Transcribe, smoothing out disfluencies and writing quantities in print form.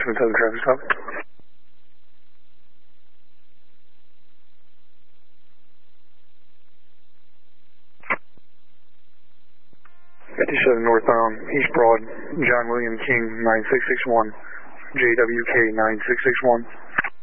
7 traffic stop. 57 northbound, East Broad, John William King, 9661, JWK 9661.